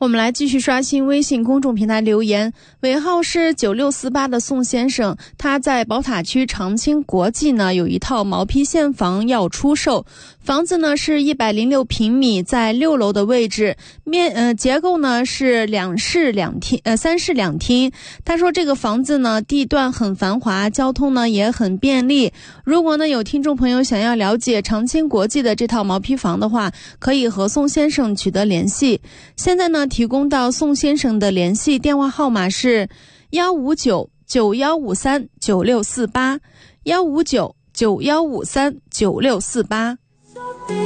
我们来继续刷新微信公众平台留言，尾号是9648的宋先生，他在宝塔区长青国际呢有一套毛坯现房要出售，房子呢是106平米，在6楼的位置，结构呢是3室2厅。他说这个房子呢地段很繁华，交通呢也很便利。如果呢有听众朋友想要了解长青国际的这套毛坯房的话，可以和宋先生取得联系。现在呢提供到宋先生的联系电话号码是15991539648，15991539648。